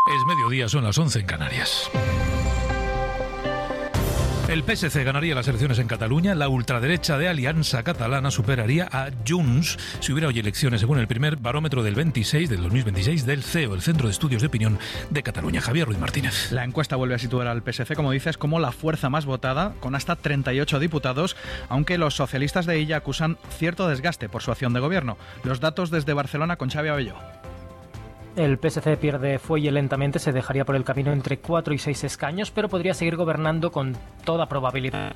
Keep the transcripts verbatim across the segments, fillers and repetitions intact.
Es mediodía, son las once en Canarias. El P S C ganaría las elecciones en Cataluña. La ultraderecha de Alianza Catalana superaría a Junts si hubiera hoy elecciones, según el primer barómetro del veintiséis del dos mil veintiséis del C E O, el Centro de Estudios de Opinión de Cataluña. Javier Ruiz Martínez. La encuesta vuelve a situar al P S C, como dices, como la fuerza más votada, con hasta treinta y ocho diputados, aunque los socialistas de ella acusan cierto desgaste por su acción de gobierno. Los datos desde Barcelona con Xavi Abelló. El P S C pierde fuelle lentamente, se dejaría por el camino entre cuatro y seis escaños, pero podría seguir gobernando con toda probabilidad.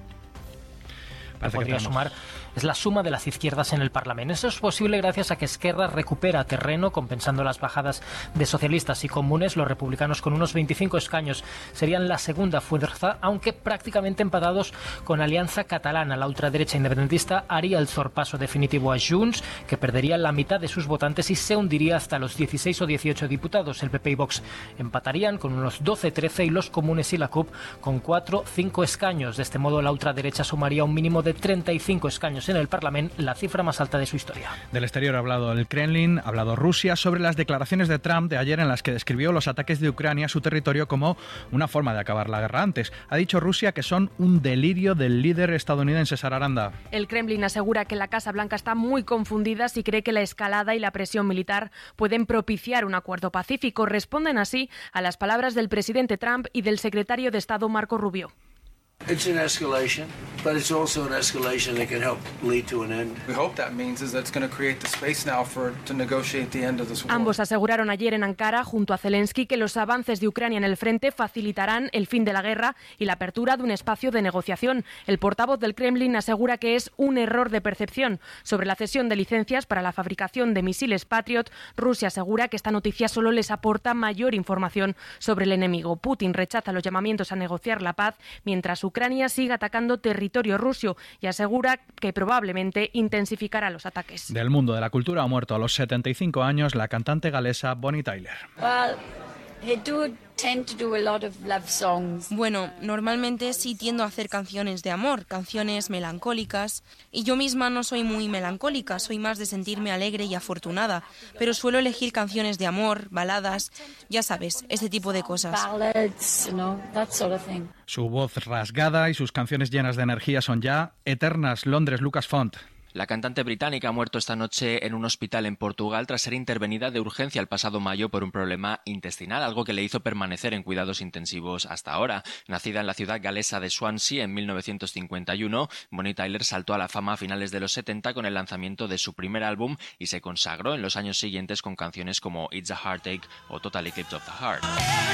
Parece podría que sumar, es la suma de las izquierdas en el Parlamento. Eso es posible gracias a que Esquerra recupera terreno, compensando las bajadas de socialistas y comunes. Los republicanos, con unos veinticinco escaños, serían la segunda fuerza, aunque prácticamente empatados con Alianza Catalana. La ultraderecha independentista haría el sorpaso definitivo a Junts, que perdería la mitad de sus votantes y se hundiría hasta los dieciséis o dieciocho diputados. El P P y Vox empatarían con unos doce trece y los comunes y la C U P con cuatro cinco escaños. De este modo, la ultraderecha sumaría un mínimo de treinta y cinco escaños en el Parlamento, la cifra más alta de su historia. Del exterior ha hablado el Kremlin, ha hablado Rusia sobre las declaraciones de Trump de ayer en las que describió los ataques de Ucrania a su territorio como una forma de acabar la guerra antes. Ha dicho Rusia que son un delirio del líder estadounidense. Sara Aranda. El Kremlin asegura que la Casa Blanca está muy confundida si cree que la escalada y la presión militar pueden propiciar un acuerdo pacífico. Responden así a las palabras del presidente Trump y del secretario de Estado Marco Rubio. It's an escalation, but it's also an escalation that can help lead to an end. We hope that means is that it's going to create the space now for to negotiate the end of this war. Ambos aseguraron ayer en Ankara, junto a Zelensky, que los avances de Ucrania en el frente facilitarán el fin de la guerra y la apertura de un espacio de negociación. El portavoz del Kremlin asegura que es un error de percepción. Sobre la cesión de licencias para la fabricación de misiles Patriot, Rusia asegura que esta noticia solo les aporta mayor información sobre el enemigo. Putin rechaza los llamamientos a negociar la paz, mientras Ucrania sigue atacando territorio ruso y asegura que probablemente intensificará los ataques. Del mundo de la cultura ha muerto a los setenta y cinco años la cantante galesa Bonnie Tyler. Well, I do tend to do a lot of love songs. Bueno, normalmente sí tiendo a hacer canciones de amor, canciones melancólicas, y yo misma no soy muy melancólica, soy más de sentirme alegre y afortunada, pero suelo elegir canciones de amor, baladas, ya sabes, ese tipo de cosas. Ballads, you know, that sort of thing. Su voz rasgada y sus canciones llenas de energía son ya eternas. Londres, Lucas Font. La cantante británica ha muerto esta noche en un hospital en Portugal tras ser intervenida de urgencia el pasado mayo por un problema intestinal, algo que le hizo permanecer en cuidados intensivos hasta ahora. Nacida en la ciudad galesa de Swansea en mil novecientos cincuenta y uno, Bonnie Tyler saltó a la fama a finales de los setenta con el lanzamiento de su primer álbum y se consagró en los años siguientes con canciones como It's a Heartache o Total Eclipse of the Heart.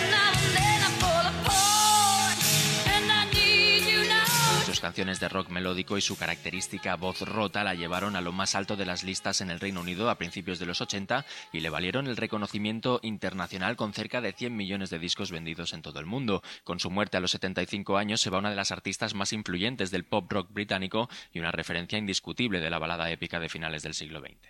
Sus canciones de rock melódico y su característica voz rota la llevaron a lo más alto de las listas en el Reino Unido a principios de los ochenta y le valieron el reconocimiento internacional con cerca de cien millones de discos vendidos en todo el mundo. Con su muerte a los setenta y cinco años se va una de las artistas más influyentes del pop rock británico y una referencia indiscutible de la balada épica de finales del siglo veinte.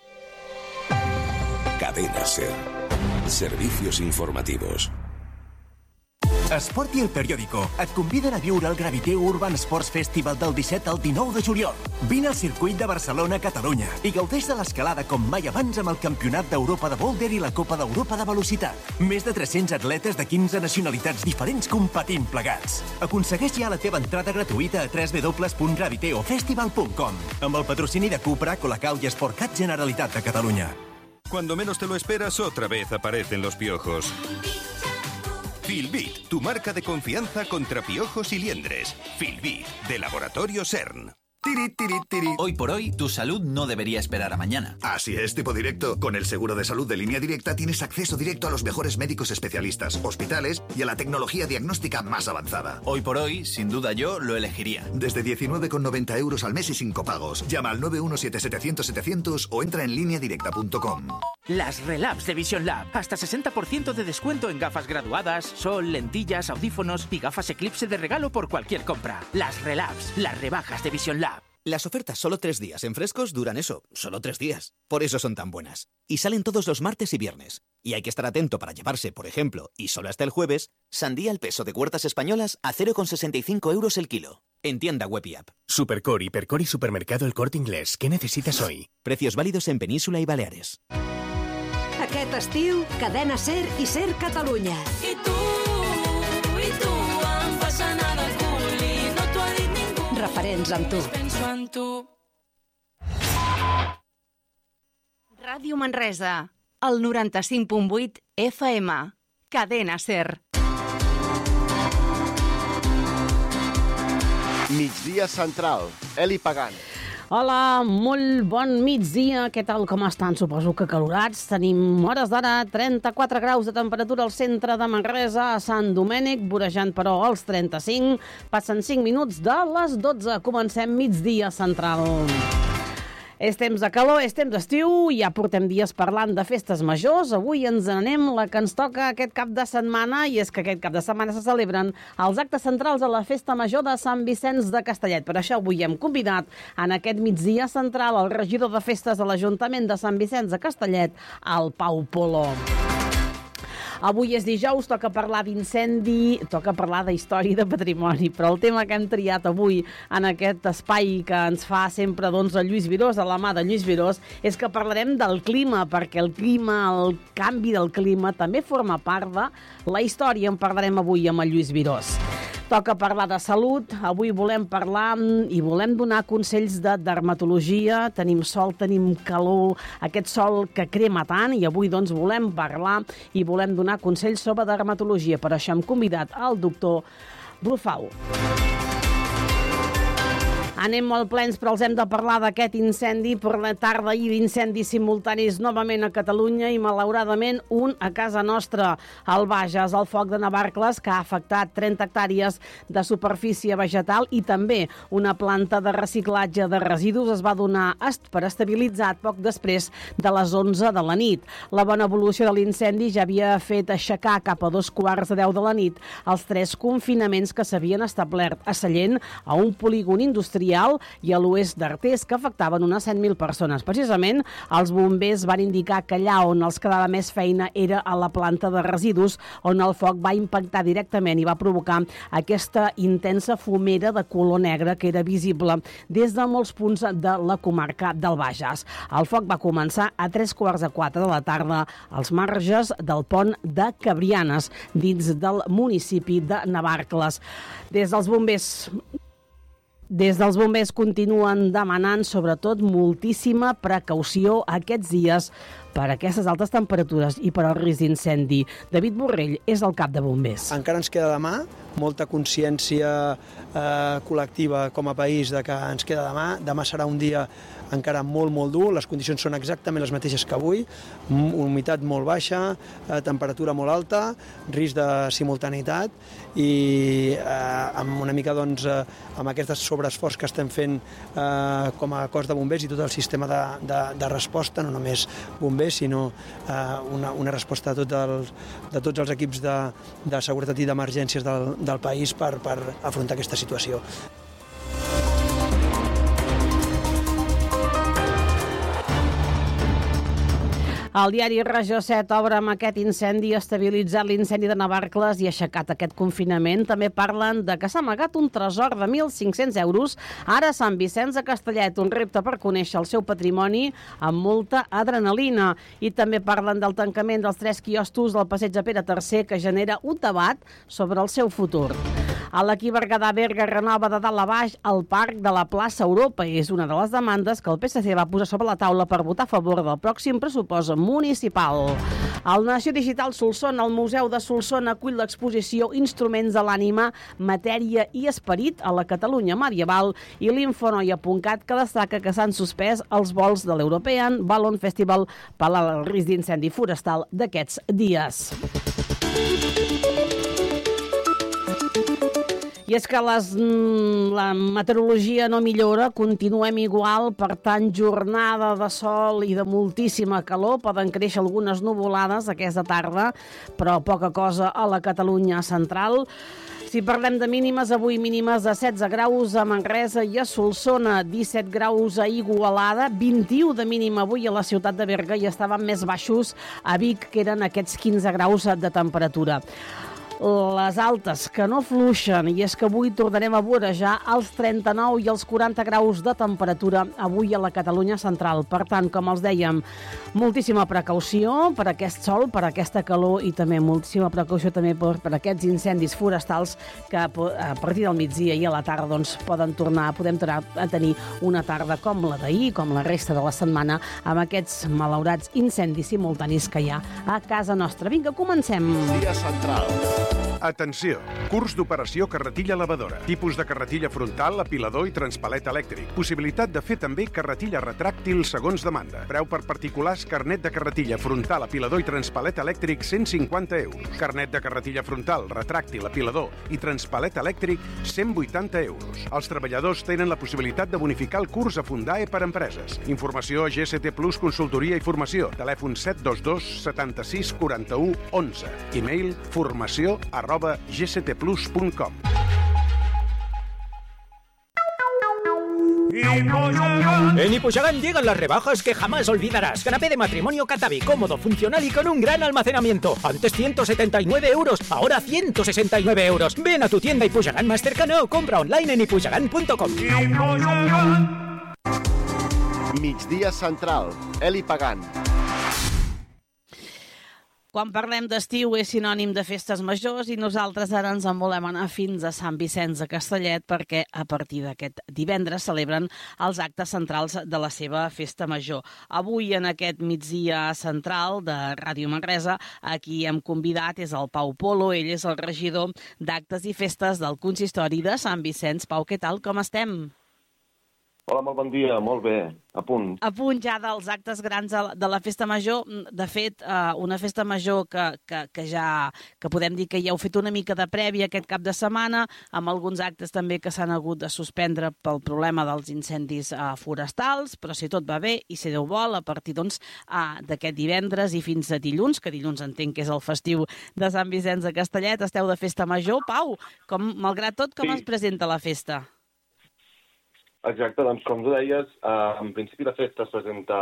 Cadena SER. Servicios informativos. Esport i el periòdico et conviden a viure el Gravité Urban Sports Festival del disset al dinou de juliol. Vine al circuit de Barcelona, Catalunya, i gaudeix de l'escalada com mai abans amb el Campionat d'Europa de Boulder i la Copa d'Europa de Velocitat. Més de tres-cents atletes de quinze nacionalitats diferents competint plegats. Aconsegueix ja la teva entrada gratuïta a w w w punt graviteo festival punt com amb el patrocini de Cupra, Colacao i Sportcat Generalitat de Catalunya. Cuando menos te lo esperas, otra vez aparecen los piojos. Filbit, tu marca de confianza contra piojos y liendres. Filbit, de Laboratorio CERN. Tiri, tiri, tiri. Hoy por hoy, tu salud no debería esperar a mañana. Así es, tipo directo. Con el seguro de salud de Línea Directa tienes acceso directo a los mejores médicos especialistas, hospitales y a la tecnología diagnóstica más avanzada. Hoy por hoy, sin duda yo lo elegiría. Desde diecinueve con noventa euros al mes y sin copagos. Llama al nueve uno siete setecientos setecientos o entra en línea directa punto com. Las Relabs de Vision Lab. Hasta sesenta por ciento de descuento en gafas graduadas, sol, lentillas, audífonos y gafas Eclipse de regalo por cualquier compra. Las Relabs, las rebajas de Vision Lab. Las ofertas solo tres días en Frescos duran eso, solo tres días. Por eso son tan buenas. Y salen todos los martes y viernes. Y hay que estar atento para llevarse, por ejemplo, y solo hasta el jueves, sandía al peso de Huertas Españolas a cero con sesenta y cinco euros el kilo. En tienda web y app. Supercor, Hipercor y Supermercado El Corte Inglés. ¿Qué necesitas hoy? Precios válidos en Península y Baleares. Aquest estiu, Cadena Ser i Ser Catalunya. I tu, i tu, em fas anar de cul i no t'ho ha dit ningú. Referents amb tu. Penso en tu. Ràdio Manresa, el noranta-cinc punt vuit F M. Cadena Ser. Migdia Central, Eli Pagant. Hola, molt bon migdia. Què tal, com estan? Suposo que calorats. Tenim hores d'ara, trenta-quatre graus de temperatura al centre de Manresa, a Sant Domènec, vorejant però els trenta-cinc. Passen cinc minuts de les dotze. Comencem Migdia Central. És temps de calor, és temps d'estiu, ja portem dies parlant de festes majors. Avui ens anem la que ens toca aquest cap de setmana, i és que aquest cap de setmana se celebren els actes centrals a la Festa Major de Sant Vicenç de Castellet. Per això avui hem convidat en aquest migdia central el regidor de festes de l'Ajuntament de Sant Vicenç de Castellet, el Pau Polo. Avui és dijous, toca parlar d'incendi, toca parlar d'història i de patrimoni, però el tema que hem triat avui en aquest espai que ens fa sempre doncs, el Lluís Virós, a la mà de Lluís Virós, és que parlarem del clima, perquè el clima, el canvi del clima, també forma part de la història. En parlarem avui amb el Lluís Virós. Toca parlar de salut. Avui volem parlar i volem donar consells de dermatologia. Tenim sol, tenim calor, aquest sol que crema tant, i avui doncs volem parlar i volem donar consells sobre dermatologia. Per això hem convidat al doctor Brufau. Anem molt plens, però els hem de parlar d'aquest incendi per la tarda i d'incendis simultanis novament a Catalunya i, malauradament, un a casa nostra, al Bages, el foc de Navarcles, que ha afectat trenta hectàrees de superfície vegetal, i també una planta de reciclatge de residus es va donar per estabilitzat poc després de les onze de la nit. La bona evolució de l'incendi ja havia fet aixecar cap a dos quarts de deu de la nit els tres confinaments que s'havien establert a Sallent, a un polígon industrial i a l'oest d'Artés, que afectaven unes cent mil persones. Precisament, els bombers van indicar que allà on els quedava més feina era a la planta de residus, on el foc va impactar directament i va provocar aquesta intensa fumera de color negre que era visible des de molts punts de la comarca del Bages. El foc va començar a tres quarts de quatre de la tarda als marges del pont de Cabrianes, dins del municipi de Navarcles. Des dels bombers... Des dels bombers continuen demanant, sobretot, moltíssima precaució aquests dies per aquestes altes temperatures i per al risc d'incendi. David Borrell és el cap de bombers. Encara ens queda demà molta consciència eh, col·lectiva com a país de que ens queda demà. Demà serà un dia encara molt, molt dur. Les condicions són exactament les mateixes que avui. Humitat molt baixa, eh, temperatura molt alta, risc de simultaneïtat i eh, amb una mica doncs, eh, amb aquest sobreesforç que estem fent eh, com a cos de bombers i tot el sistema de, de, de resposta, no només bombers, sinó eh, una, una resposta de, tot el, de tots els equips de, de seguretat i d'emergències del, del país per, per afrontar aquesta situació. El diari Regió set obre amb aquest incendi, estabilitzat l'incendi de Navarcles i aixecat aquest confinament. També parlen de que s'ha amagat un tresor de mil cinc-cents euros ara a Sant Vicenç de Castellet, un repte per conèixer el seu patrimoni amb molta adrenalina. I també parlen del tancament dels tres quioscos del passeig de Pere tercer, que genera un debat sobre el seu futur. A l'Equí Berguedà Berga renova de dalt a baix el parc de la plaça Europa. És una de les demandes que el P S C va posar sobre la taula per votar a favor del pròxim pressupost municipal. Al Nació Digital Solsona, el Museu de Solsona acull l'exposició Instruments de l'ànima, matèria i esperit a la Catalunya medieval, i l'infonoia punt cat, que destaca que s'han suspès els vols de l'European Ballon Festival per al risc d'incendi forestal d'aquests dies. I és que les, la meteorologia no millora, continuem igual, per tant, jornada de sol i de moltíssima calor. Poden créixer algunes nuvolades aquesta tarda, però poca cosa a la Catalunya central. Si parlem de mínimes, avui mínimes de setze graus a Manresa i a Solsona, disset graus a Igualada, vint-i-u de mínima avui a la ciutat de Berga i estaven més baixos a Vic, que eren aquests quinze graus de temperatura. les altes que no fluixen, i és que avui tornarem a vorejar els trenta-nou i els quaranta graus de temperatura avui a la Catalunya central. Per tant, com els dèiem, moltíssima precaució per aquest sol, per aquesta calor i també moltíssima precaució també per, per aquests incendis forestals que a partir del migdia i a la tarda doncs, poden tornar, podem tornar a tenir una tarda com la d'ahir, com la resta de la setmana, amb aquests malaurats incendis simultanis que hi ha a casa nostra. Vinga, comencem. Dia central. Atenció! Curs d'operació carretilla lavadora. Tipus de carretilla frontal, apilador i transpalet elèctric. Possibilitat de fer també carretilla retràctil segons demanda. Preu per particulars, carnet de carretilla frontal, apilador i transpalet elèctric, cent cinquanta euros. Carnet de carretilla frontal, retràctil, apilador i transpalet elèctric, cent vuitanta euros. Els treballadors tenen la possibilitat de bonificar el curs a Fundae per empreses. Informació a G S T Plus Consultoria i Formació. Telèfon set dos dos setanta-sis quaranta-u onze. E-mail formació arroba g s t plus punt com. En Ipuxagán llegan las rebajas que jamás olvidarás. Canapé de matrimonio Catavi, cómodo, funcional y con un gran almacenamiento. Antes ciento setenta y nueve euros, ahora ciento sesenta y nueve euros. Ven a tu tienda Ipuxagán más cercana o compra online en ipuxagán punto com. Migdia central. Eli Pagant. Quan parlem d'estiu és sinònim de festes majors i nosaltres ara ens en volem anar fins a Sant Vicenç de Castellet perquè a partir d'aquest divendres celebren els actes centrals de la seva festa major. Avui, en aquest migdia central de Ràdio Manresa, a qui hem convidat és el Pau Polo. Ell és el regidor d'actes i festes del consistori de Sant Vicenç. Pau, què tal? Com estem? Hola, molt bon dia, molt bé, a punt. A punt ja dels actes grans de la festa major. De fet, una festa major que, que, que ja que podem dir que ja heu fet una mica de prèvia aquest cap de setmana, amb alguns actes també que s'han hagut de suspendre pel problema dels incendis uh, forestals, però si tot va bé i si Déu vol, a partir doncs, uh, d'aquest divendres i fins a dilluns, que dilluns entenc que és el festiu de Sant Vicenç de Castellet, esteu de festa major. Pau, com, malgrat tot, com sí. es presenta la festa? Exacte, doncs com tu deies, eh, en principi la festa es presenta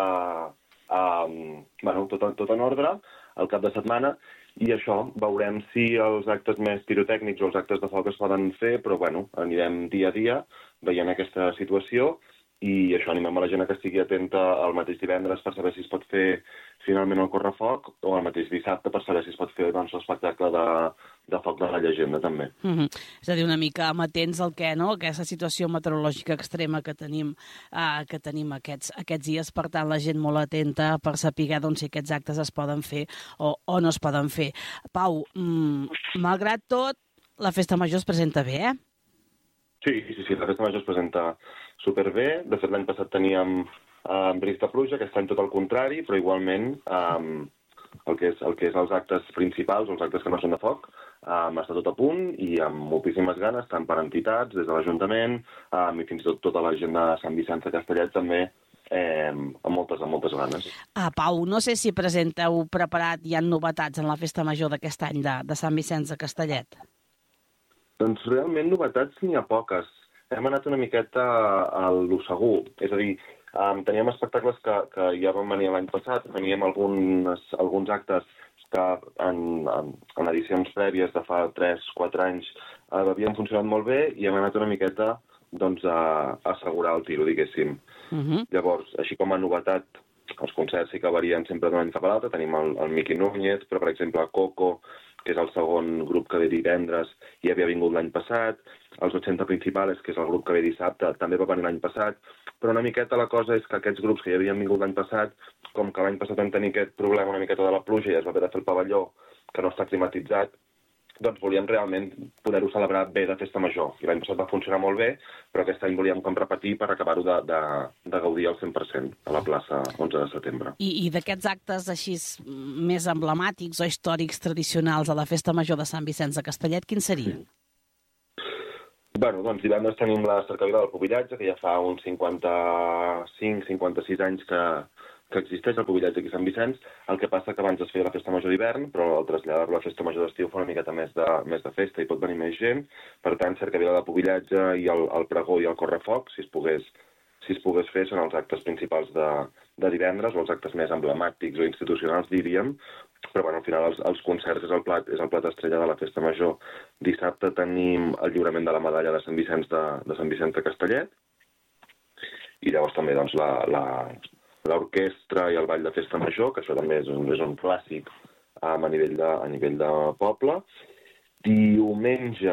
eh, bueno, tot, tot en ordre, al cap de setmana, i això, veurem si els actes més pirotècnics o els actes de foc es poden fer, però bueno, anirem dia a dia veient aquesta situació i això, animem a la gent que estigui atenta el mateix divendres per saber si es pot fer finalment el correfoc o el mateix dissabte per saber si es pot fer doncs, l'espectacle de, de foc de la llegenda també. Mm-hmm. És a dir, una mica amatents al que, no?, aquesta situació meteorològica extrema que tenim, uh, que tenim aquests, aquests dies. Per tant, la gent molt atenta per saber doncs, si aquests actes es poden fer o, o no es poden fer. Pau, mm, malgrat tot, la festa major es presenta bé, eh? Sí, sí, sí, la festa major es presenta superbé. De fet, l'any passat teníem eh, risc de pluja, aquest any tot el contrari, però igualment eh, el, que és, el que és els actes principals, els actes que no són de foc, eh, està tot a punt i amb moltíssimes ganes, tant per entitats, des de l'Ajuntament, eh, i fins i tot tota la gent de Sant Vicenç de Castellet també, eh, amb moltes, amb moltes ganes. Ah, Pau, no sé si presenteu preparat, hi ha novetats en la festa major d'aquest any de, de Sant Vicenç de Castellet. Doncs realment novetats n'hi ha poques. Hem anat una miqueta a lo segur. És a dir, um, teníem espectacles que, que ja van venir l'any passat, teníem alguns, alguns actes que en, en, en edicions prèvies de fa tres quatre anys uh, havien funcionat molt bé i hem anat una miqueta doncs, a, a assegurar el tiro, diguéssim. Uh-huh. Llavors, així com a novetat, els concerts sí que varien sempre d'un any cap a l'altre. Tenim el, el Miqui Núñez, però per exemple Coco, que és el segon grup que ve divendres i havia vingut l'any passat, els ochenta Principales, que és el grup que ve dissabte, també va venir l'any passat, però una miqueta la cosa és que aquests grups que ja havien vingut l'any passat, com que l'any passat vam tenir aquest problema una miqueta de la pluja i es va haver de fer el pavelló, que no està climatitzat, doncs volíem realment poder-ho celebrar bé de festa major. I l'any passat va funcionar molt bé, però aquest any volíem com repetir per acabar-ho de, de, de gaudir al cent per cent a la plaça onze de setembre. I, i d'aquests actes així més emblemàtics o històrics tradicionals a la festa major de Sant Vicenç de Castellet, quins serien? Bueno, doncs divendres tenim la cercavila del Pubillatge, que ja fa uns cinquanta-cinc cinquanta-sis anys que, que existeix el Pubillatge aquí a Sant Vicenç. El que passa que abans es feia la festa major d'hivern, però al traslladar-lo a la festa major d'estiu fa una miqueta més de, més de festa i pot venir més gent. Per tant, cercavila del Pubillatge i el, el pregó i el correfoc, si es pogués, si es pogués fer, són els actes principals de, de divendres, o els actes més emblemàtics o institucionals, diríem, però bueno, al final els, els concerts és el, plat, és el plat estrella de la Festa Major. Dissabte tenim el lliurament de la medalla de Sant Vicenç de, de Sant Vicenç de Castellet, i llavors també doncs, la, la, l'orquestra i el ball de Festa Major, que això també és un, és un clàssic um, a, nivell de, a nivell de poble. Diumenge,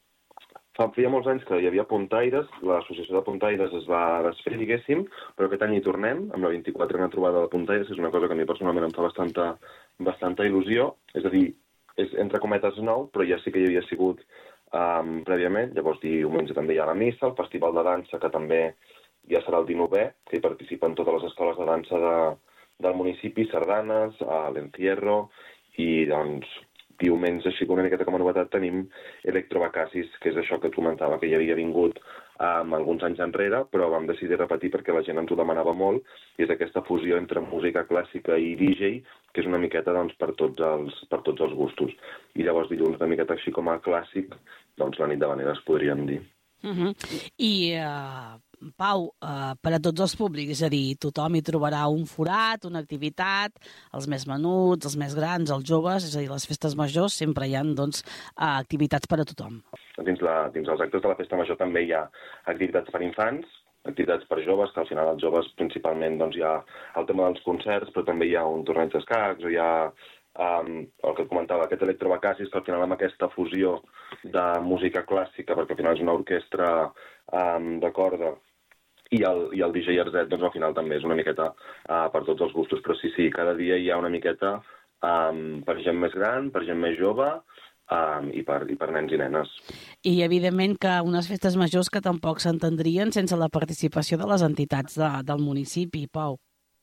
fa feia molts anys que hi havia puntaires, l'associació de puntaires es va desfer, diguéssim, però aquest any hi tornem, amb la vint-i-quatrena trobada de puntaires, és una cosa que a mi personalment em fa bastanta, bastanta il·lusió, és a dir, és entre cometes nou, però ja sí que hi havia sigut um, prèviament. Llavors diumenge també hi ha la missa, el festival de dansa, que també ja serà el dinovè, que hi participen totes les escoles de dansa de, del municipi, sardanes, a l'Encierro, i doncs diumenge, així que una miqueta com a novetat, tenim Electrovacasis, que és això que et comentava, que ja havia vingut um, alguns anys enrere, però vam decidir repetir perquè la gent ens ho demanava molt, i és aquesta fusió entre música clàssica i D J, que és una miqueta doncs, per, tots els, per tots els gustos. I llavors dilluns una miqueta així com a clàssic, doncs la nit de Vaneres podríem dir. Uh -huh. I, uh, Pau, uh, per a tots els públics, és a dir, tothom hi trobarà un forat, una activitat, els més menuts, els més grans, els joves, és a dir, les festes majors sempre hi ha doncs, uh, activitats per a tothom. Dins, la, dins els actes de la Festa Major també hi ha activitats per infants, activitats per joves, que al final els joves principalment doncs, hi ha el tema dels concerts, però també hi ha un torneig d'escacs, o hi ha Um, el que et comentava, aquest Electrovacasis, que al final amb aquesta fusió de música clàssica, perquè al final és una orquestra um, de corda, i el, i el D J Arzet, doncs al final també és una miqueta uh, per tots els gustos, però sí, sí, cada dia hi ha una miqueta um, per gent més gran, per gent més jove, um, i, per, i per nens i nenes. I evidentment que unes festes majors que tampoc s'entendrien sense la participació de les entitats de, del municipi, Pau.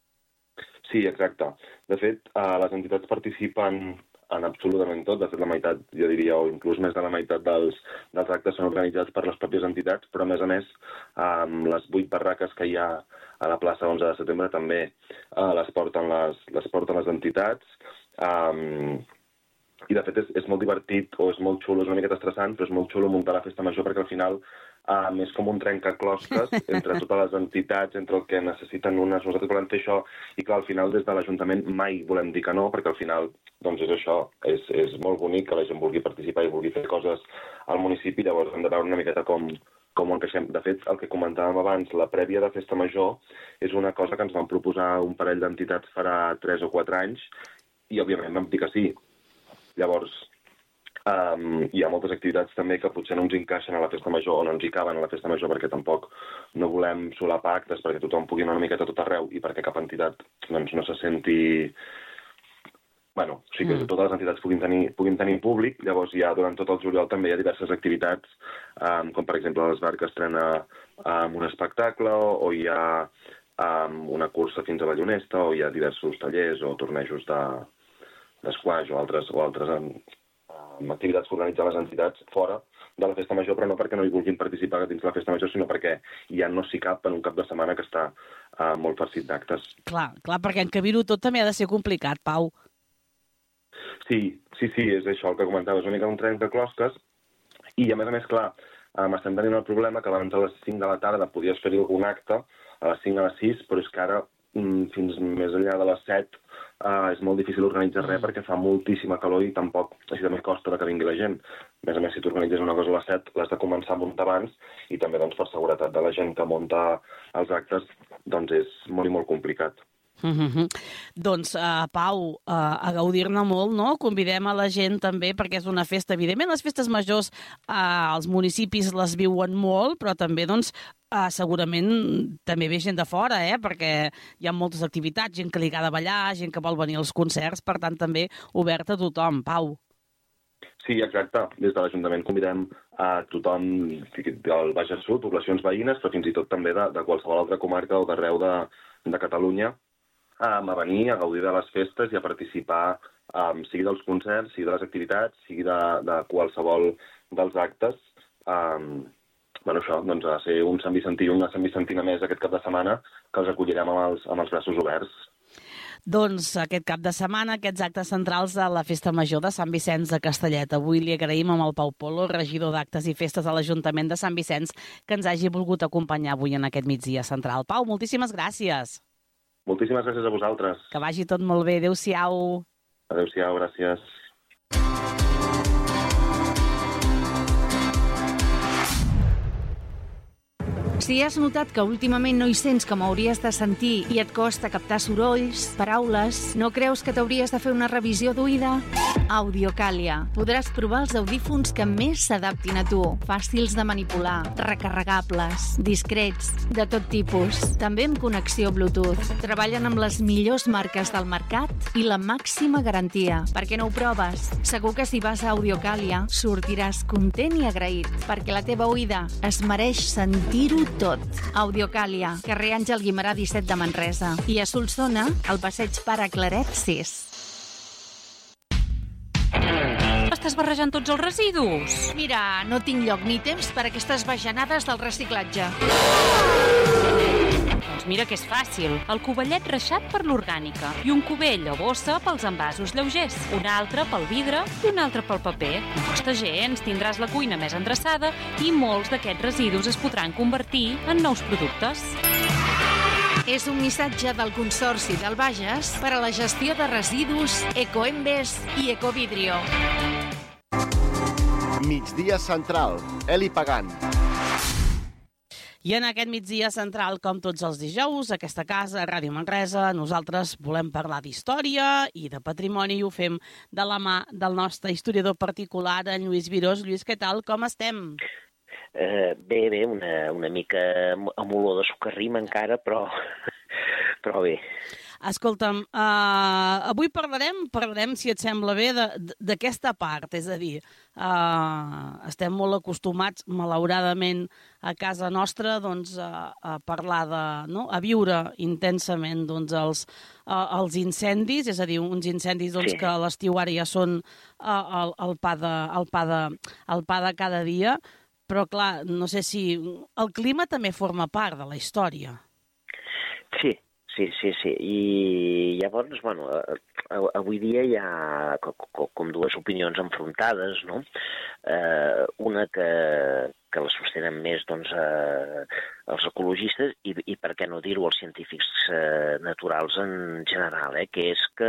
Sí, exacte. De fet, eh, les entitats participen en absolutament tot. De fet, la meitat, jo diria, o inclús més de la meitat dels, dels actes són organitzats per les pròpies entitats, però a més a més, eh, les vuit barraques que hi ha a la plaça onze de setembre també eh, les, porten les, les porten les entitats. Eh, I, de fet, és, és molt divertit, o és molt xulo, és una miqueta estressant, però és molt xulo muntar la Festa Major perquè al final Um, és com un trencaclosques entre totes les entitats, entre el que necessiten unes. Nosaltres volem fer això i, clar, al final des de l'Ajuntament mai volem dir que no, perquè al final doncs és això, és, és molt bonic que la gent vulgui participar i vulgui fer coses al municipi, llavors hem de veure una miqueta com, com ho encaixem. De fet, el que comentàvem abans, la prèvia de Festa Major és una cosa que ens van proposar un parell d'entitats farà tres o quatre anys i, òbviament, vam dir que sí. Llavors, Um, hi ha moltes activitats també que potser no ens encaixen a la Festa Major o no ens hi caben a la Festa Major perquè tampoc no volem solapar actes perquè tothom pugui anar una miqueta a tot arreu i perquè cap entitat doncs, no se senti... Bueno, o sigui que mm. totes les entitats puguin tenir, puguin tenir públic. Llavors ja durant tot el juliol també hi ha diverses activitats, um, com per exemple l'Esbar que estrena um, un espectacle o, o hi ha um, una cursa fins a Ballonesta o hi ha diversos tallers o tornejos d'esquaix o altres... O altres um, amb activitats que organitzen les entitats fora de la Festa Major, però no perquè no hi vulguin participar dins la Festa Major, sinó perquè ja no s'hi cap en un cap de setmana que està uh, molt farcit d'actes. Clar, clar, perquè encabir-ho tot també ha de ser complicat, Pau. Sí, sí, sí, és això el que comentaves, una mica un trencaclosques, i a més a més, clar, um, estem tenint el problema que abans a les cinc de la tarda podies fer algun acte, a les cinc a les sis, però és que ara mm, fins més enllà de les set Uh, és molt difícil organitzar res perquè fa moltíssima calor i tampoc, així també costa que vingui la gent. A més a més, si tu organitzes una cosa a les set, l'has de començar a muntar abans i també doncs, per seguretat de la gent que munta els actes doncs és molt i molt complicat. Mm-hmm. Doncs, uh, Pau, uh, a gaudir-ne molt, no? Convidem a la gent també, perquè és una festa, evidentment, les festes majors uh, als municipis les viuen molt, però també, doncs, uh, segurament també ve gent de fora, eh? Perquè hi ha moltes activitats, gent que li agrada ballar, gent que vol venir als concerts, per tant, també obert a tothom, Pau. Sí, exacte. Des de l'Ajuntament convidem a tothom del Baix Sud, poblacions veïnes, però fins i tot també de, de qualsevol altra comarca o d'arreu de, de Catalunya, Um, a venir, a gaudir de les festes i a participar, um, sigui dels concerts, sigui de les activitats, sigui de, de qualsevol dels actes. Um, bueno, això, doncs, ha de ser un Sant Vicentí, una Sant Vicentina més aquest cap de setmana que els acollirem amb els, amb els braços oberts. Doncs aquest cap de setmana, aquests actes centrals de la Festa Major de Sant Vicenç de Castellet. Avui li agraïm amb el Pau Polo, regidor d'Actes i Festes a l'Ajuntament de Sant Vicenç, que ens hagi volgut acompanyar avui en aquest migdia central. Pau, moltíssimes gràcies. Moltíssimes gràcies a vosaltres. Que vagi tot molt bé. Adéu-siau. Adéu-siau, gràcies. Si has notat que últimament no hi sents com hauries de sentir i et costa captar sorolls, paraules, no creus que t'hauries de fer una revisió d'oïda? Audiocàlia. Podràs provar els audífons que més s'adaptin a tu. Fàcils de manipular, recarregables, discrets, de tot tipus. També amb connexió Bluetooth. Treballen amb les millors marques del mercat i la màxima garantia. Per què no ho proves? Segur que si vas a Audiocàlia sortiràs content i agraït, perquè la teva oïda es mereix sentir-ho tot. Audiocàlia, carrer Àngel Guimerà disset de Manresa. I a Solsona, al passeig Pare Claret sis. Estàs barrejant tots els residus? Mira, no tinc lloc ni temps per a aquestes bajanades del reciclatge. Doncs mira que és fàcil. El covellet reixat per l'orgànica i un cubell o bossa pels envasos lleugers, un altre pel vidre i un altre pel paper. No costa gens, tindràs la cuina més endreçada i molts d'aquests residus es podran convertir en nous productes. És un missatge del Consorci del Bages per a la gestió de residus Ecoembes i Ecovidrio. Migdia central, Eli Pagant. I en aquest migdia central, com tots els dijous, aquesta casa, a Ràdio Manresa, nosaltres volem parlar d'història i de patrimoni i ho fem de la mà del nostre historiador particular, en Lluís Virós. Lluís, què tal? Com estem? Eh, bé, bé, una, una mica amb olor de socarrim encara, però, però bé. Escolta'm, uh, avui parlarem, parlarem, si et sembla bé, d'aquesta part, és a dir, uh, estem molt acostumats, malauradament, a casa nostra, doncs, a, a parlar de, no?, a viure intensament, doncs, els, uh, els incendis, és a dir, uns incendis, doncs, sí, que a l'estiu ara ja són uh, el, el, pa de, el, pa de, el pa de cada dia, però, clar, no sé si... El clima també forma part de la història. Sí, sí, sí, sí. I llavors, bueno, avui dia hi ha com dues opinions enfrontades, no? Eh, una que, que la sostenen més, doncs, eh, els ecologistes i, i per què no dir-ho, els científics eh, naturals en general, eh, que és que,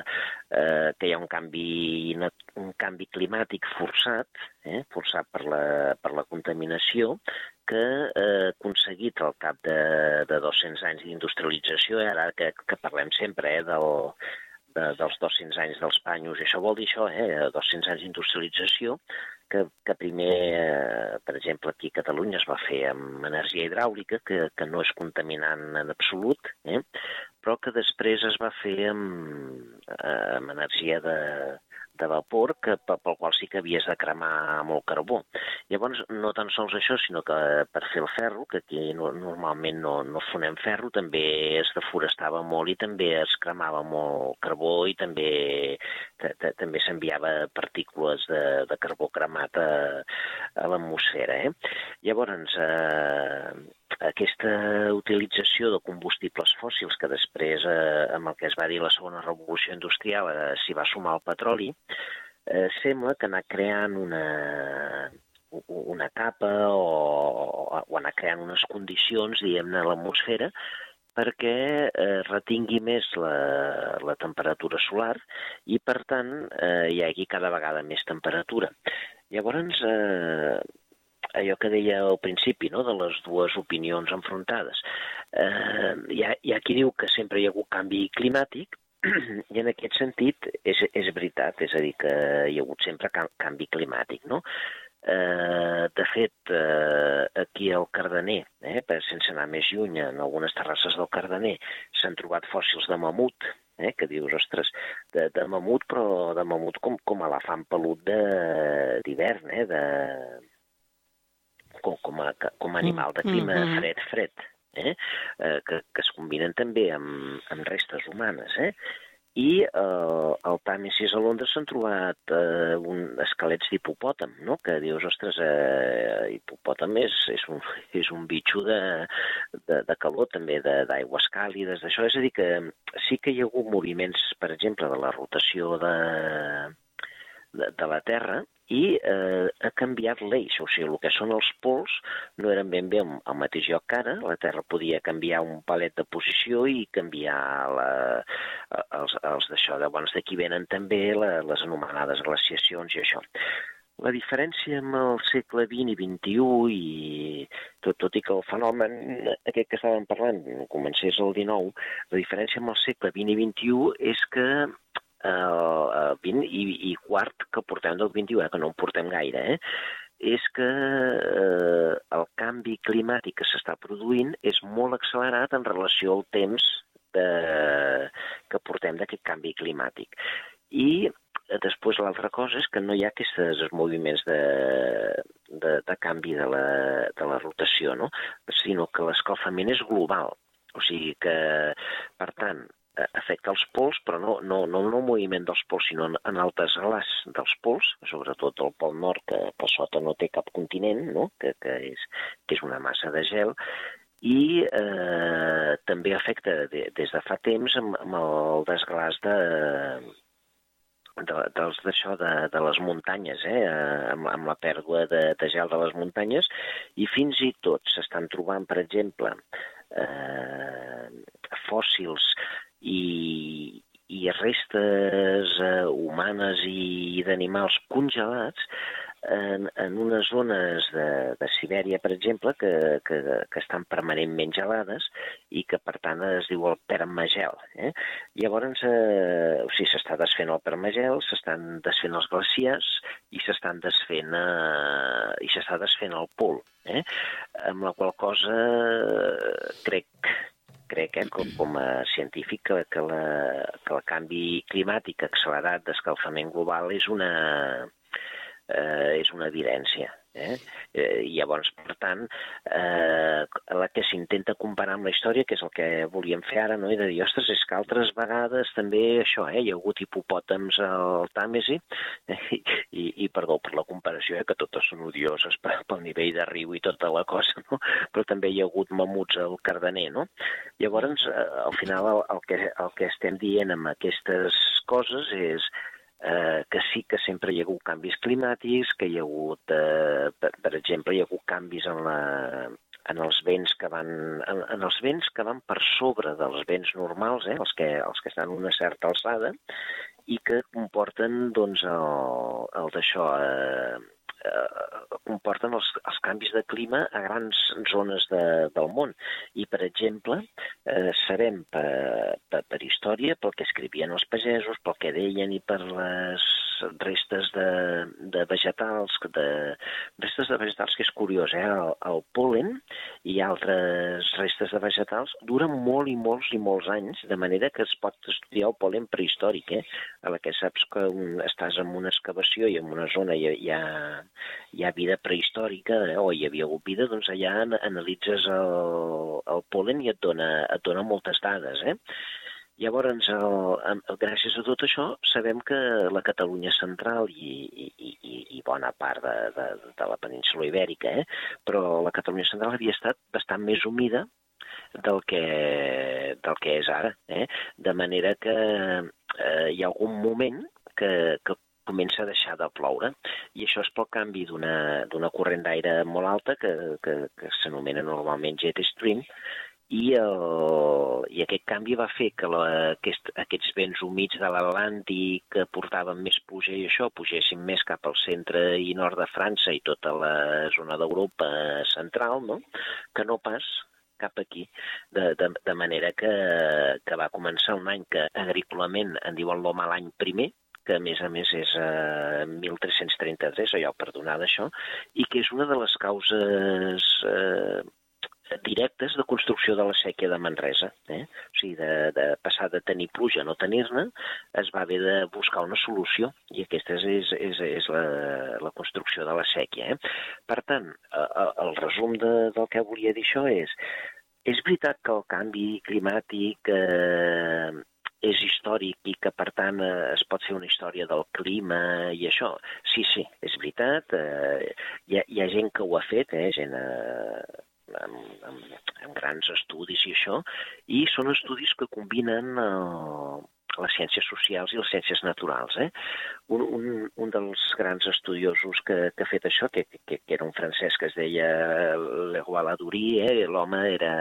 eh, que hi ha un canvi, un canvi climàtic forçat, eh, forçat per la, per la contaminació, que ha eh, aconseguit al cap de, de dos-cents anys d'industrialització, eh, ara que, que parlem sempre eh, del, de, dels dos-cents anys dels panyos, i això vol dir això, eh, dos-cents anys d'industrialització, que, que primer, eh, per exemple, aquí a Catalunya es va fer amb energia hidràulica, que, que no és contaminant en absolut, eh, però que després es va fer amb, eh, amb energia de... de vapor, que, pel qual sí que havies de cremar molt carbó. Llavors, no tan sols això, sinó que per fer el ferro, que aquí no, normalment no, no fonem ferro, també es deforestava molt i també es cremava molt carbó i també, també s'enviava partícules de, de carbó cremat a, a l'atmosfera. Eh? Llavors, eh, aquesta utilització de combustibles fòssils, que després, eh, amb el que es va dir la segona revolució industrial, eh, s'hi va sumar el petroli, eh, sembla que anar creant una, una capa o, o anar creant unes condicions, diguem-ne, a l'atmosfera perquè eh, retingui més la, la temperatura solar i, per tant, eh, hi hagi cada vegada més temperatura. Llavors, eh, allò que deia al principi, no?, de les dues opinions enfrontades. Eh, hi, ha, hi ha qui diu que sempre hi ha hagut canvi climàtic i en aquest sentit és, és veritat, és a dir, que hi ha hagut sempre canvi climàtic, no? Eh, de fet, eh, aquí al Cardener, eh, sense anar més lluny, en algunes terrasses del Cardener s'han trobat fòssils de mamut, eh, que dius, ostres, de, de mamut, però de mamut com, com elefant pelut d'hivern, eh, de... Com, com, a, com a animal de clima mm-hmm. fred, fred, eh? Eh, que, que es combinen també amb, amb restes humanes. Eh? I eh, al Tàmesis a Londres s'han trobat eh, un, esquelets d'hipopòtam, no? Que dius, ostres, eh, hipopòtam és, és, un, és un bitxo de, de, de calor, també d'aigües càlides, d'això. És a dir, que sí que hi ha hagut moviments, per exemple, de la rotació de... De, de la Terra, i eh, ha canviat l'eix, o sigui, el que són els pols no eren ben bé al mateix lloc que ara, la Terra podia canviar un palet de posició i canviar la, els, els d'això. Llavors d'aquí venen també la, les anomenades glaciacions i això. La diferència amb el segle vint i vint-i-u, i tot, tot i que el fenomen aquest que estàvem parlant comencés el dinou, la diferència amb el segle vint i vint-i-u és que el vint i, i quart que portem del vint-i-u, eh, que no en portem gaire, eh, és que eh, el canvi climàtic que s'està produint és molt accelerat en relació al temps de, que portem d'aquest canvi climàtic. I després l'altra cosa és que no hi ha aquests moviments de, de, de canvi de la, de la rotació, no? Sinó que l'escalfament és global. O sigui que, per tant, afecta els pols, però no, no, no en el moviment dels pols, sinó en, en el deslaç dels pols, sobretot el pol nord, que, que sota no té cap continent, no? que, que, és, que és una massa de gel, i eh, també afecta de, des de fa temps amb, amb el desglaç de... De, dels d'això de, de les muntanyes, eh? amb, amb la pèrdua de, de gel de les muntanyes, i fins i tot s'estan trobant, per exemple, eh, fòssils i, i restes eh, humanes i d'animals congelats en, en unes zones de, de Sibèria, per exemple, que, que, que estan permanentment gelades i que, per tant, es diu el permagel. Eh? Llavors, eh, o sigui, s'està desfent el permagel, s'estan desfent els glaciars i s'estan desfent, eh, i s'està desfent el pol. Eh? Amb la qual cosa, crec crec eh, com, com a científic que, que, la, que el canvi climàtic accelerat d'escalfament global és una... Eh, és una evidència. Eh? Eh, llavors, per tant, eh, la que s'intenta comparar amb la història, que és el que volíem fer ara, no? I de dir, ostres, és que altres vegades també això, eh? Hi ha hagut hipopòtams al Tàmesi, eh? I, i perdó per la comparació, eh? Que totes són odioses pel nivell de riu i tota la cosa, no? Però també hi ha hagut mamuts al Cardener, no? Llavors, eh, al final, el, el, que, el que estem dient amb aquestes coses és Eh, que sí que sempre hi ha hagut canvis climàtics, que hi ha hagut, eh, per, per exemple, hi ha hagut canvis en, la, en els vents que van en, en els vents que van per sobre dels vents normals, eh, els, que, els que estan a una certa alçada, i que comporten doncs, el, el d'això... Eh, Eh, comporten els, els canvis de clima a grans zones de, del món. I, per exemple, eh, sabem per, per, per història, pel que escrivien els pagesos, pel que deien i per les restes de, de vegetals, de, restes de vegetals que és curiós, eh? el, el pol·len i altres restes de vegetals duren molt i molts i molts anys, de manera que es pot estudiar el pol·len prehistòric, eh? a la que saps que un, estàs en una excavació i en una zona hi, hi ha hi ha vida prehistòrica, eh, o hi havia hagut vida, doncs allà analitzes el, el pol·len i et dona, et dona moltes dades. Eh? Llavors, el, el, gràcies a tot això, sabem que la Catalunya central i, i, i, i bona part de, de, de la península Ibèrica, eh, però la Catalunya central havia estat bastant més humida del que, del que és ara. Eh? De manera que eh, hi ha algun moment que, que comença a deixar de ploure, i això és pel canvi d'una corrent d'aire molt alta que, que, que s'anomena normalment jet stream, i, el, i aquest canvi va fer que la, aquest, aquests vents humits de l'Atlàntic que portaven més pluja i això, pugessin més cap al centre i nord de França i tota la zona d'Europa central, no? Que no pas cap aquí, de, de, de manera que, que va començar un any que agrícolament en diuen l'home l'any primer, que a més a més és eh, mil tres-cents trenta-tres, allò perdonat això, i que és una de les causes eh, directes de construcció de la sèquia de Manresa. Eh? O sigui, de, de passar de tenir pluja a no tenir-ne, es va haver de buscar una solució, i aquesta és, és, és la, la construcció de la sèquia. Eh? Per tant, el resum de, del que volia dir això és, és veritat que el canvi climàtic eh, és històric i que, per tant, es pot fer una història del clima i això. Sí, sí, és veritat. Eh, hi, ha, hi ha gent que ho ha fet, eh, gent eh, amb, amb, amb grans estudis i això, i són estudis que combinen el, les ciències socials i les ciències naturals. Eh? Un, un, un dels grans estudiosos que, que ha fet això, que, que, que era un francès que es deia Leroy Ladurie, eh? l'home era...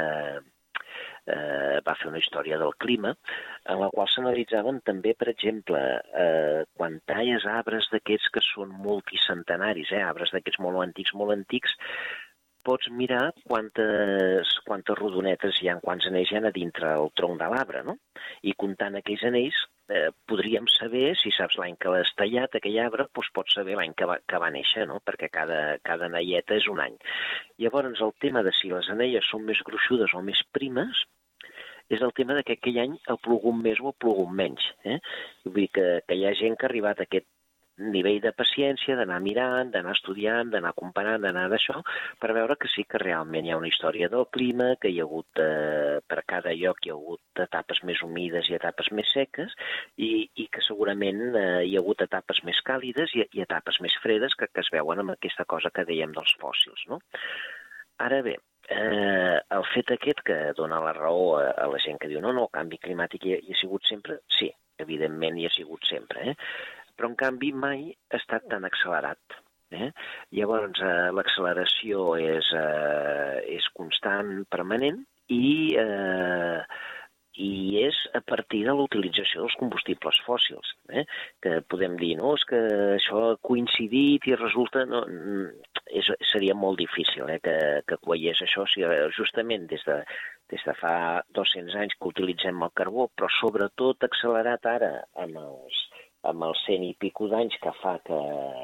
Eh, va fer una història del clima, en la qual s'analitzaven també, per exemple, eh, quan talles arbres d'aquests que són multicentenaris, eh, arbres d'aquests molt antics, molt antics, pots mirar quantes, quantes rodonetes hi ha, quants anells hi ha a dintre el tronc de l'arbre, no? I comptant aquells anells, eh, podríem saber, si saps l'any que l'has tallat, aquell arbre, doncs pots saber l'any que, va, que va néixer, no? Perquè cada, cada anelleta és un any. Llavors, el tema de si les anelles són més gruixudes o més primes és el tema de que aquell any ha plogut més o ha plogut menys. Eh? Vull dir que, que hi ha gent que ha arribat a aquest nivell de paciència, d'anar mirant, d'anar estudiant, d'anar comparant, d'anar d'això, per veure que sí que realment hi ha una història del clima, que hi ha hagut, eh, per cada lloc hi ha hagut etapes més humides i etapes més seques, i, i que segurament eh, hi ha hagut etapes més càlides i, i etapes més fredes que, que es veuen amb aquesta cosa que dèiem dels fòssils, no? Ara bé, eh, el fet aquest que dona la raó a, a la gent que diu no, no, el canvi climàtic hi ha, hi ha sigut sempre, sí, evidentment hi ha sigut sempre, eh? Però en canvi mai ha estat tan accelerat. Eh? Llavors, eh, l'acceleració és, eh, és constant, permanent, i, eh, i és a partir de la utilització dels combustibles fòssils. Eh? Que podem dir, no, és que això ha coincidit i resulta... No, és, seria molt difícil eh, que, que queiés això, si justament des de, des de fa dos-cents anys que utilitzem el carbó, però sobretot accelerat ara amb els amb els cent i pico d'anys que fa que,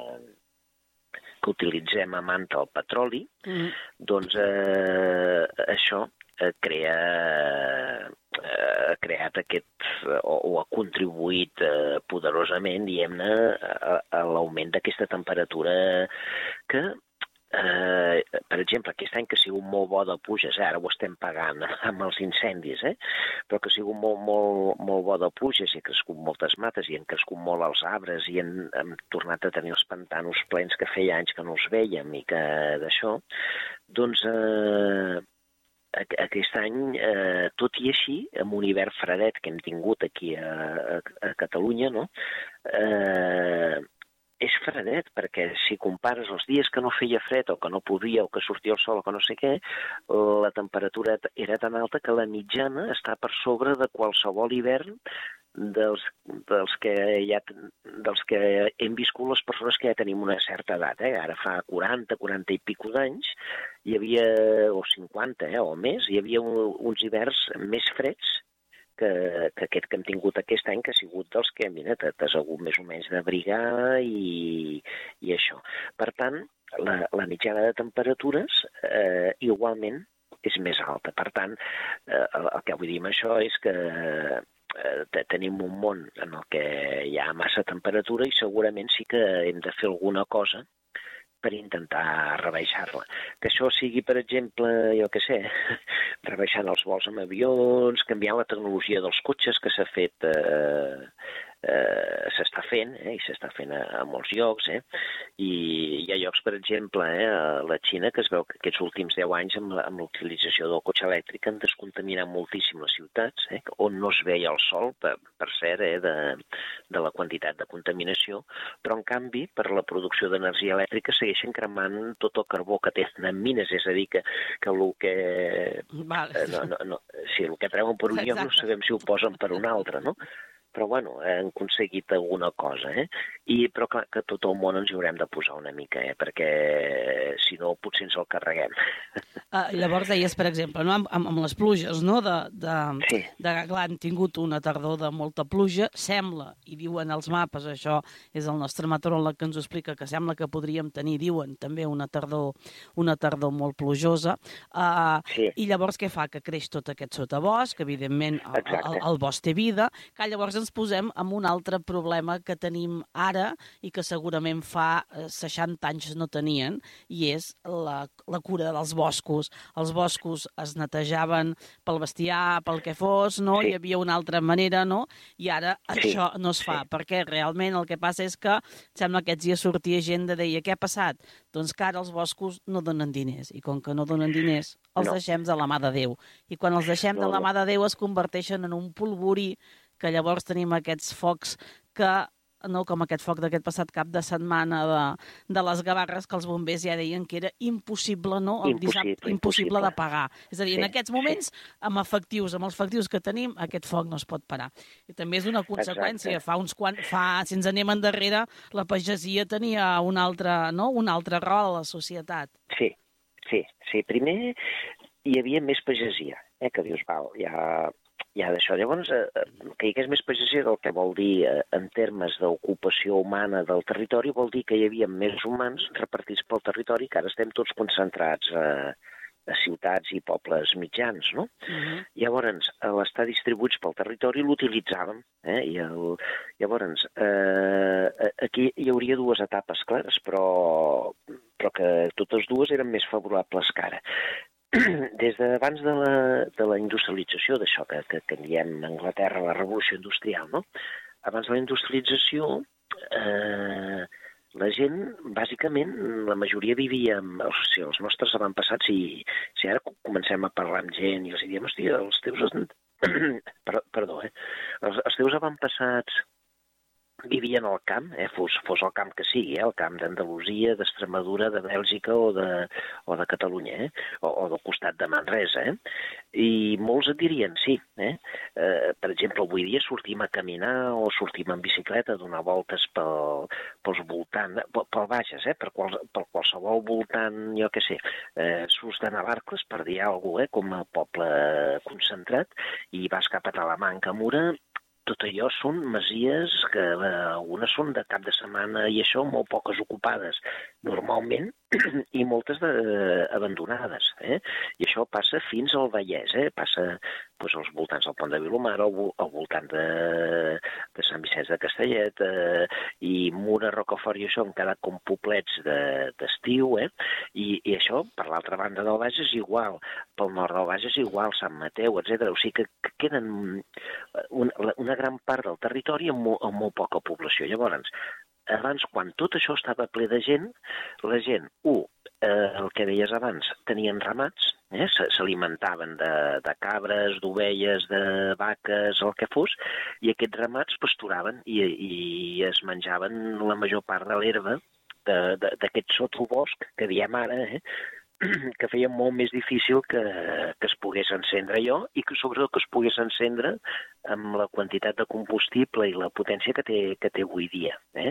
que utilitzem a manta el petroli, mm. doncs eh, això eh, crea, eh, ha creat aquest, o, o ha contribuït eh, poderosament, diguem-ne, a, a l'augment d'aquesta temperatura que... Eh, per exemple, aquest any que ha sigut molt bo de pluges, eh? Ara ho estem pagant amb els incendis, eh? Però que ha sigut molt, molt, molt bo de pluges i ha crescut moltes mates i han crescut molt els arbres i hem, hem tornat a tenir els pantanos plens que feia anys que no els vèiem i que d'això, doncs eh, aquest any, eh, tot i així, amb un hivern fredet que hem tingut aquí a, a, a Catalunya, no? Eh, és fredet, perquè si compares els dies que no feia fred o que no podia o que sortia el sol o que no sé què, la temperatura era tan alta que la mitjana està per sobre de qualsevol hivern dels, dels, que, ja, dels que hem viscut les persones que ja tenim una certa edat. Eh? Ara fa quaranta, quaranta i pico d'anys, hi havia, o cinquanta eh, o més, hi havia un, uns hiverns més freds que, que aquest que hem tingut aquest any, que ha sigut dels que, mira, t'has hagut més o menys d'abrigar i, i això. Per tant, la, la mitjana de temperatures eh, igualment és més alta. Per tant, eh, el, el que vull dir amb això és que eh, tenim un món en el que hi ha massa temperatura i segurament sí que hem de fer alguna cosa per intentar rebaixar-la. Que això sigui, per exemple, jo què sé, rebaixant els vols amb avions, canviant la tecnologia dels cotxes que s'ha fet, eh, eh, s'està fent, eh, i s'està fent a, a molts llocs, eh, i hi ha llocs, per exemple, eh, a la Xina, que es veu que aquests últims deu anys amb, la, amb l'utilització del cotxe elèctric han descontaminat moltíssim les ciutats, eh, on no es veia el sol, per, per cert, eh, de, de la quantitat de contaminació, però en canvi, per la producció d'energia elèctrica segueixen cremant tot el carbó que tenen en mines, és a dir, que, que el que... Vale. No, no, no, si el que treuen per un lloc no sabem si ho posen per un altre, no? Però, bueno, han aconseguit alguna cosa, eh? I, però, clar, que tot el món ens hi haurem de posar una mica, eh? Perquè, si no, potser ens el carreguem. Uh, llavors deies, per exemple, no? amb, amb les pluges, no? De, de, sí. de, clar, han tingut una tardor de molta pluja, sembla, i diuen els mapes, això és el nostre meteoròleg que ens ho explica, que sembla que podríem tenir, diuen, també una tardor, una tardor molt plujosa, uh, sí. I llavors què fa? Que creix tot aquest sotabosc, evidentment el, el, el bosc té vida, que llavors ens posem amb un altre problema que tenim ara i que segurament fa seixanta anys no tenien, i és la, la cura dels boscos. Els boscos es netejaven pel bestiar, pel que fos, no? Sí. Hi havia una altra manera, no? I ara sí. Això no es fa, sí. Perquè realment el que passa és que sembla que aquests dies sortia gent de dir, què ha passat? Doncs que ara els boscos no donen diners, i com que no donen diners, els no. deixem de la mà de Déu. I quan els deixem no, de la mà de Déu es converteixen en un polvorí que llavors tenim aquests focs que no, com aquest foc d'aquest passat cap de setmana de, de les Gavarres, que els bombers ja deien que era impossible, no? El Impossible, dissabte, impossible impossible. d'apagar. És a dir, Sí, en aquests moments, sí. amb efectius, amb els efectius que tenim, aquest foc no es pot parar. I també és una conseqüència. Exacte. Fa uns quant, fa, si ens anem endarrere, la pagesia tenia un altre, no? un altre rol a la societat. Sí, sí, sí. Primer hi havia més pagesia, eh, que dius, val, ja... Ja d'això. Llavors, eh, que hi hagués més pagesia, el que vol dir, eh, en termes d'ocupació humana del territori, vol dir que hi havia més humans repartits pel territori, que ara estem tots concentrats a, a ciutats i pobles mitjans, no? Uh-huh. Llavors, a l'estar distribuïts pel territori l'utilitzàvem, eh? I el, llavors, eh, aquí hi hauria dues etapes clares, però, però que totes dues eren més favorables que ara. Des d'abans de la, de la industrialització, d'això que, que, que en diem a Anglaterra la revolució industrial, no? Abans de la industrialització, eh, la gent, bàsicament, la majoria vivia amb els, si els nostres avantpassats, si, si ara comencem a parlar amb gent i els diem, hòstia, els teus... Perdó, eh? Els, els teus avantpassats vivien al camp, eh, fos, fos el camp que sigui, eh, el camp d'Andalusia, d'Extremadura, de Bèlgica o de, o de Catalunya, eh, o, o del costat de Manresa. Eh? I molts et dirien sí. Eh? Eh, per exemple, avui dia sortim a caminar o sortim en bicicleta a donar voltes pel, pels voltants, pel Bages, eh? per, qual, per qualsevol voltant, jo què sé, eh, surts de Navarcles, per dir alguna cosa, eh? com a poble concentrat, i vas cap a Talamanca, Mura. Tot allò són masies que eh, algunes són de cap de setmana i això, molt poques ocupades normalment i moltes de, eh, abandonades. Eh? I això passa fins al Vallès, eh? Passa doncs, als voltants del Pont de Vilomar, al, al voltant de, de Sant Vicenç de Castellet, eh, i Mura, Rocafort i això han quedat com poblets d'estiu, de, eh? I, i això, per l'altra banda del Bages, igual, pel nord del Bages, igual, Sant Mateu, etcètera. O sigui que, que queden una, una gran part del territori amb molt, amb molt poca població. Llavors, abans, quan tot això estava ple de gent, la gent, un, eh, el que deies abans, tenien ramats, eh, s'alimentaven de, de cabres, d'ovelles, de vaques, el que fos, i aquests ramats pasturaven i, i es menjaven la major part de l'herba d'aquest sotobosc que diem ara, eh, que feia molt més difícil que, que es pogués encendre allò i que sobretot que es pogués encendre amb la quantitat de combustible i la potència que té, que té avui dia. Eh?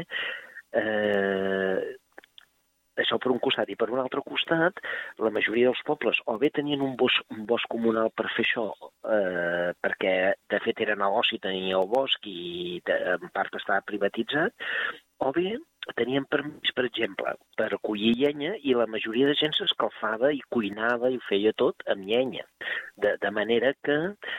Eh, això per un costat. I per un altre costat, la majoria dels pobles o bé tenien un bosc, un bosc comunal per fer això, eh, perquè de fet era negoci tenir el bosc i de, en part estava privatitzat, o bé tenien permís, per exemple, per collir llenya i la majoria de gent s'escalfava i cuinava i ho feia tot amb llenya. De, de manera que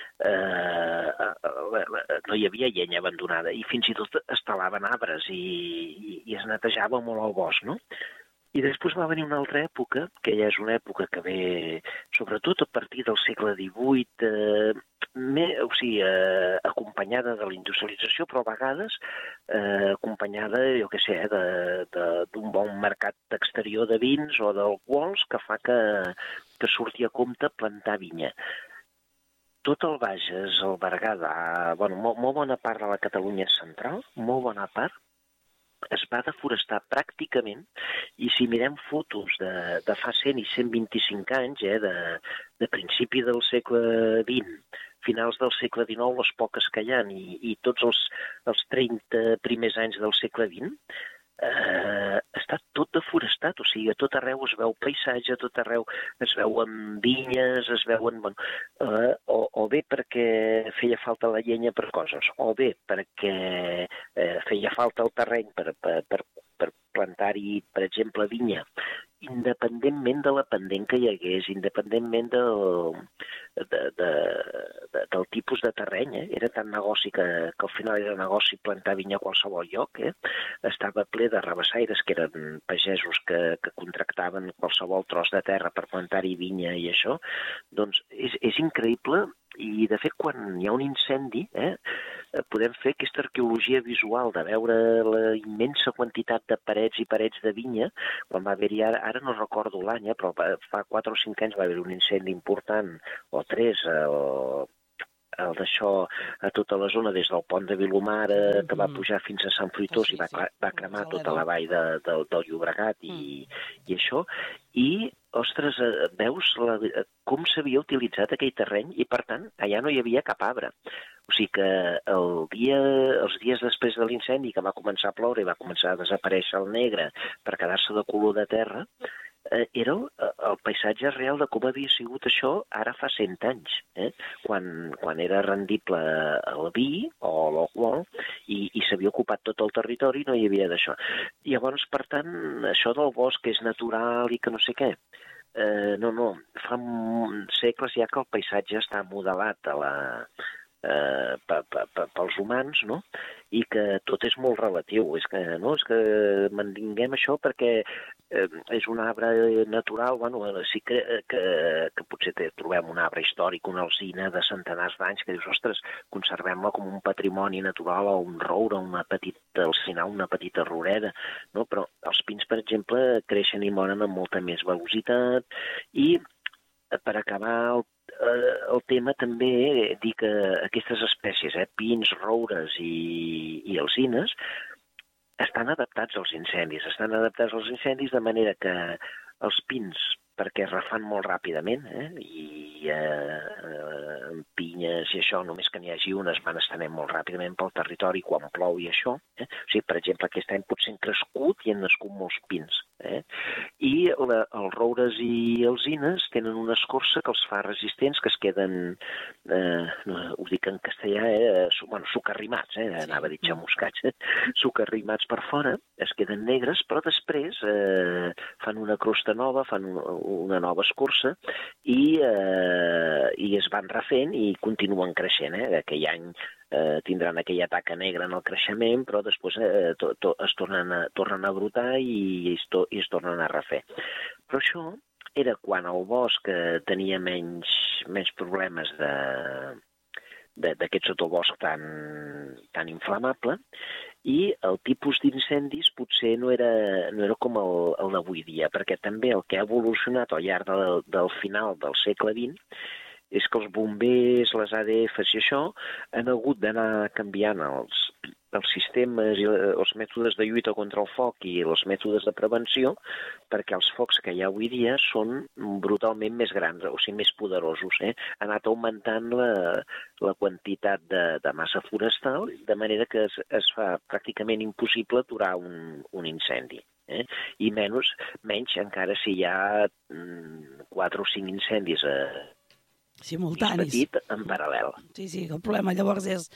eh, no hi havia llenya abandonada i fins i tot es talaven arbres i, i, i es netejava molt el bosc, no? I després va venir una altra època, que ja és una època que ve sobretot a partir del segle divuit, eh, me, o sigui, eh, acompanyada de la industrialització, però a vegades eh, acompanyada, jo què sé, d'un bon mercat exterior de vins o d'alcohols que fa que, que surti a compte plantar vinya. Tot el Bages, el Berguedà, bueno, molt, molt bona part de la Catalunya central, molt bona part, es va deforestar pràcticament, i si mirem fotos de, de fa cent i cent vint-i-cinc anys, eh, de, de principi del segle vint, finals del segle dinou, les poques que hi ha, i, i tots els, els trenta primers anys del segle vint, eh, està tot deforestat, o sigui, a tot arreu es veu paisatge, a tot arreu es veuen vinyes, es veuen... Bueno, eh, o, o bé perquè feia falta la llenya per coses, o bé perquè eh, feia falta el terreny per, per, per, per plantar-hi, per exemple, vinya, independentment de la pendent que hi hagués, independentment del, de, de, de, del tipus de terreny. Eh? Era tan negoci que, que al final era negoci plantar vinya a qualsevol lloc. Eh? Estava ple de rabassaires, que eren pagesos que, que contractaven qualsevol tros de terra per plantar-hi vinya i això. Doncs és, és increïble, i de fet quan hi ha un incendi, eh, podem fer aquesta arqueologia visual de veure la immensa quantitat de parets i parets de vinya. Quan va haver-hi, ara, ara no recordo l'any, eh, però fa quatre o cinc anys va haver un incendi important, o tres, o el d'això a tota la zona, des del pont de Vilomar, eh, que va pujar fins a Sant Fruitós i va, va cremar tota la vall de, de, del Llobregat i, i això. I, ostres, veus la, com s'havia utilitzat aquell terreny i, per tant, allà no hi havia cap arbre. O sigui que el dia, els dies després de l'incendi, que va començar a ploure i va començar a desaparèixer el negre per quedar-se de color de terra, eh, era el paisatge real de com havia sigut això ara fa cent anys, eh? quan, quan era rendible el vi o l'alcohol i, i s'havia ocupat tot el territori, no hi havia d'això. Llavors, per tant, això del bosc és natural i que no sé què, eh, no, no, fa segles ja que el paisatge està modelat a la... Eh, pe, pe, pe, pels humans, no? I que tot és molt relatiu, és que, no? És que mantinguem això perquè eh, és un arbre natural, bueno, sí que, que, que potser trobem un arbre històric, una alzina de centenars d'anys, que dius, ostres, conservem-la com un patrimoni natural, o un roure, una petita alzina, una petita roreda, no? Però els pins, per exemple, creixen i moren amb molta més velocitat i, per acabar el el tema també dir que aquestes espècies, eh, pins, roures i, i alzines, estan adaptats als incendis, estan adaptats als incendis de manera que els pins, perquè refan molt ràpidament, eh, i eh, en pinyes i això, només que n'hi hagi unes van estenent molt ràpidament pel territori quan plou i això. Eh? O sigui, per exemple, aquest any potser han crescut i han nascut molts pins. Eh? I la, els roures i alzines tenen una escorça que els fa resistents, que es queden, eh, no, ho dic en castellà, eh, su, bueno, sucarrimats, eh, anava a dir xamuscats, eh, sucarrimats per fora, es queden negres, però després eh, fan una crosta nova, fan un, una nova escorça i, eh, i es van refent i continuen creixent. Eh? Aquell any eh, tindran aquella taca negra en el creixement, però després eh, to, to, es tornen a, tornen a brotar i es, to, i es tornen a refer. Però això era quan el bosc eh, tenia menys, menys problemes de d'aquest sotobosc tan, tan inflamable, i el tipus d'incendis potser no era, no era com el, el d'avui dia, perquè també el que ha evolucionat al llarg del, del final del segle vint és que els bombers, les A D Fs i això han hagut d'anar canviant els, els sistemes i els mètodes de lluita contra el foc i els mètodes de prevenció, perquè els focs que hi ha avui dia són brutalment més grans, o sigui, més poderosos. Eh? Ha anat augmentant la, la quantitat de, de massa forestal, de manera que es, es fa pràcticament impossible aturar un, un incendi. Eh? I menys, menys encara si hi ha mm, quatre o cinc incendis a simultanis. Petit en paral·lel. Sí, sí, el problema llavors és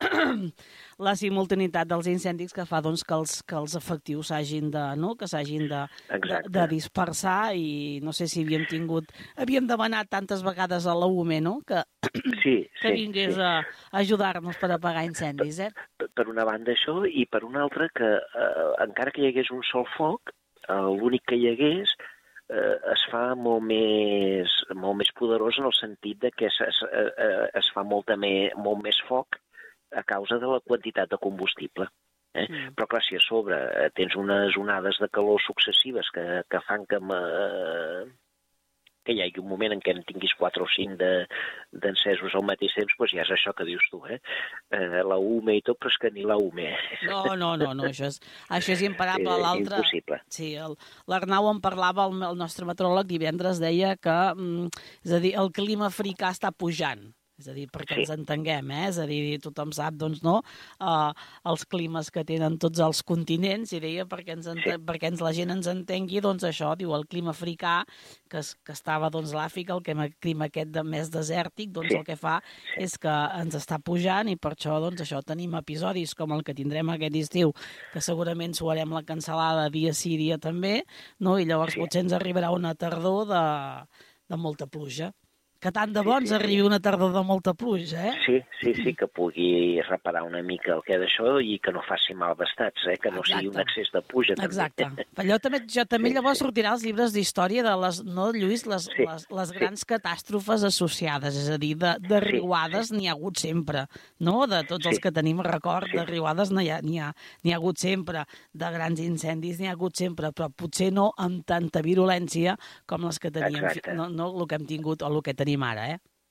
la simultaneïtat dels incendis que fa doncs, que, els, que els efectius s'hagin de, no? que s'hagin de, de, de dispersar i no sé si havíem tingut, havíem demanat tantes vegades a la U M E, no? que, sí, que sí, vingués sí. a ajudar-nos per apagar incendis. Eh? Per, per una banda això i per una altra que eh, encara que hi hagués un sol foc, eh, l'únic que hi hagués eh, es fa molt més, molt més poderós en el sentit de que es, es, es fa molta me, molt més foc a causa de la quantitat de combustible. Eh? Mm. Però clar, si a sobre tens unes onades de calor successives que, que fan que, eh, que hi hagi un moment en què en tinguis quatre o cinc d'encesos de, al mateix temps, doncs ja és això que dius tu, eh? eh la U M E i tot, però és que ni la U M E. No, no, no, no això, és, això és imparable. És l'altre... impossible. Sí, l'Arnau en parlava, el, el nostre meteoròleg divendres deia que, mm, és a dir, el clima africà està pujant. És a dir, perquè sí. ens entenguem, eh? És a dir, tothom sap, doncs, no?, uh, els climes que tenen tots els continents, i deia, perquè, ens ente... sí. perquè ens, la gent ens entengui, doncs això, diu, el clima africà, que, es, que estava, doncs, l'Àfrica, el clima aquest de més desèrtic, doncs sí. el que fa sí. és que ens està pujant, i per això, doncs, això, tenim episodis com el que tindrem aquest estiu, que segurament suarem la cancel·lada dia sí, dia també, no?, i llavors sí. potser ens arribarà una tardor de, de molta pluja. Que tant de bo ens sí, sí, arribi una tardor de molta pluja, eh? Sí, sí, sí, que pugui reparar una mica el que d'això i que no faci malvestats, eh? Que no Exacte. sigui un excés de pluja. Exacte. També. Allò també, jo també sí, llavors sí. sortirà els llibres d'història de les, no, Lluís, les, sí, les, les grans sí. catàstrofes associades, és a dir, de, de riuades sí, sí. n'hi ha hagut sempre, no? De tots sí. els que tenim record, sí. de riuades n'hi ha, n'hi ha, n'hi ha hagut sempre, de grans incendis n'hi ha hagut sempre, però potser no amb tanta virulència com les que teníem, no, no el que hem tingut o el que tenim ara, eh?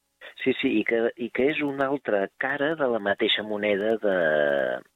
Sí, sí, i que, i que és una altra cara de la mateixa moneda de,